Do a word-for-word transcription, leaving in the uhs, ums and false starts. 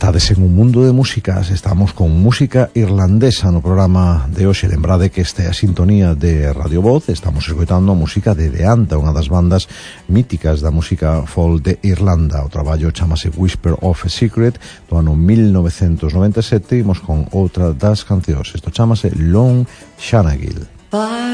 Estades en un mundo de músicas, estamos con música irlandesa no programa de hoxe. Lembrade que esta é a sintonía de Radio Voz, estamos escoitando a música de The Anta, unha das bandas míticas da música folk de Irlanda. O traballo chamase Whisper of a Secret, do ano mil novecentos noventa e sete, imos con outra das cancións. Isto chamase Long Shanagil.